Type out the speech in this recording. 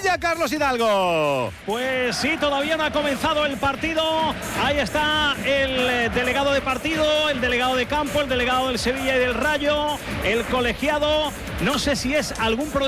Sevilla, Carlos Hidalgo. Pues sí, todavía no ha comenzado el partido. Ahí está el delegado de partido, el delegado de campo, el delegado del Sevilla y del Rayo, el colegiado. No sé si es algún problema